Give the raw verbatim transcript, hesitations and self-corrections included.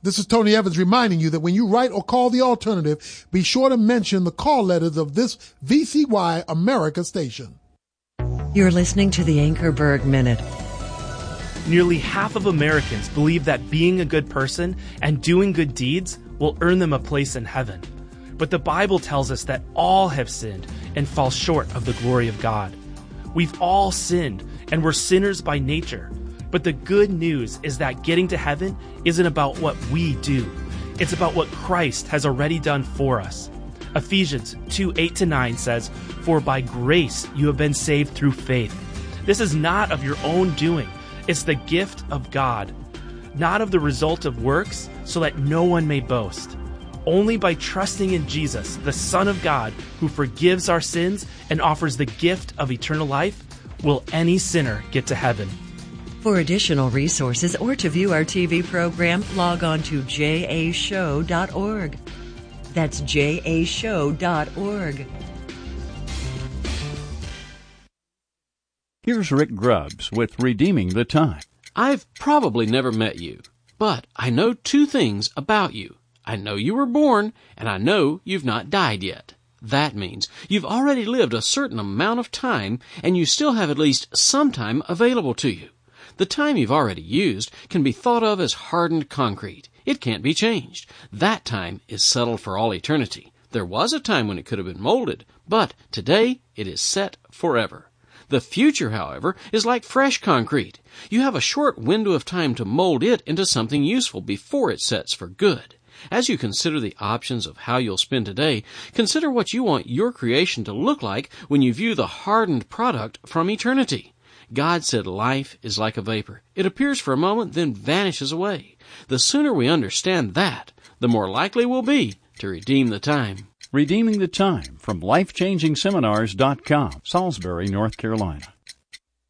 This is Tony Evans reminding you that when you write or call the alternative, be sure to mention the call letters of this V C Y America station. You're listening to the Anchorberg Minute. Nearly half of Americans believe that being a good person and doing good deeds will earn them a place in heaven. But the Bible tells us that all have sinned and fall short of the glory of God. We've all sinned, and we're sinners by nature. But the good news is that getting to heaven isn't about what we do. It's about what Christ has already done for us. Ephesians two, eight to nine says, "For by grace you have been saved through faith. This is not of your own doing. It's the gift of God, not of the result of works, so that no one may boast. Only by trusting in Jesus, the Son of God, who forgives our sins and offers the gift of eternal life, will any sinner get to heaven." For additional resources or to view our T V program, log on to j a show dot org. That's j a show dot org. Here's Rick Grubbs with Redeeming the Time. I've probably never met you, but I know two things about you. I know you were born, and I know you've not died yet. That means you've already lived a certain amount of time, and you still have at least some time available to you. The time you've already used can be thought of as hardened concrete. It can't be changed. That time is settled for all eternity. There was a time when it could have been molded, but today it is set forever. The future, however, is like fresh concrete. You have a short window of time to mold it into something useful before it sets for good. As you consider the options of how you'll spend today, consider what you want your creation to look like when you view the hardened product from eternity. God said life is like a vapor. It appears for a moment, then vanishes away. The sooner we understand that, the more likely we'll be to redeem the time. Redeeming the Time from life changing seminars dot com, Salisbury, North Carolina.